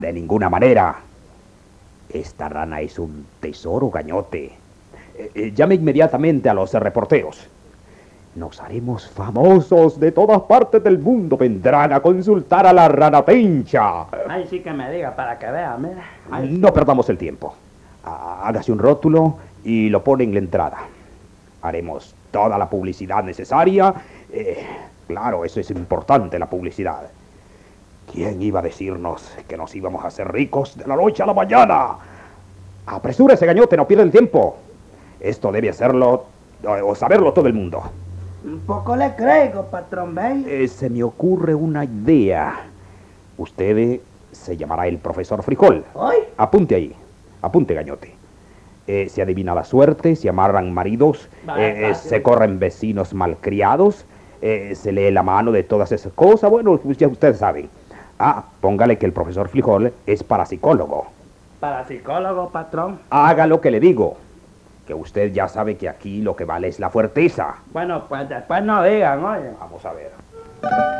De ninguna manera. Esta rana es un tesoro, Gañote. Llame inmediatamente a los reporteros. Nos haremos famosos, de todas partes del mundo vendrán a consultar a la rana Pencha. Ay, sí que me diga para que vea, mira. Ay, No perdamos el tiempo. Hágase un rótulo y lo pone en la entrada. Haremos toda la publicidad necesaria. Claro, eso es importante, la publicidad. ¿Quién iba a decirnos que nos íbamos a hacer ricos de la noche a la mañana? Apresúrese, Gañote, no pierda el tiempo. Esto debe hacerlo o saberlo todo el mundo. un poco le creo, patrón, ¿ve? Se me ocurre una idea. Usted se llamará el profesor Frijol. ¿Hoy? Apunte ahí. Apunte, Gañote. Se adivina la suerte, se amarran maridos, se corren vecinos malcriados, se lee la mano de todas esas cosas. Bueno, ya ustedes saben. Póngale que el profesor Frijol es parapsicólogo. ¿Parapsicólogo, patrón? Haga lo que le digo. Que usted ya sabe que aquí lo que vale es la fuerteza. Bueno, pues después no digan, oye. Vamos a ver.